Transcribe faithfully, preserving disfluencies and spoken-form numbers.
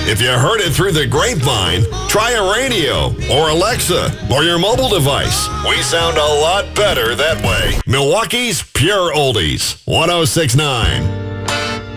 If you heard it through the grapevine, try a radio or Alexa or your mobile device. We sound a lot better that way. Milwaukee's Pure Oldies, one oh six point nine.